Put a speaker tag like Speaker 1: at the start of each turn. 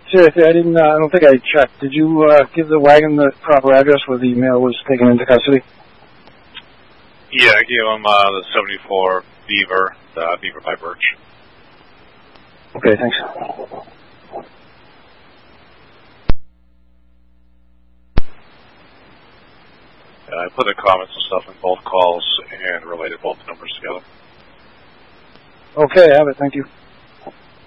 Speaker 1: Seriously, I didn't. I don't think I checked. Did you give the wagon the proper address where the male was taken into custody?
Speaker 2: Yeah, I gave him the 74 Beaver, the Beaver by Birch.
Speaker 1: Okay, thanks.
Speaker 2: I put the comments and stuff in both calls and related both numbers together.
Speaker 1: Okay, I have it. Thank you.